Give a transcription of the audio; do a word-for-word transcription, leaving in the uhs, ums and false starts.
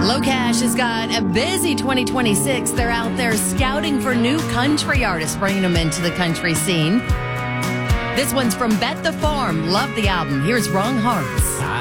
Locash has got a busy twenty twenty-six. They're out there scouting for new country artists, bringing them into the country scene. This one's from Bet the Farm. Love the album. Here's Wrong Hearts.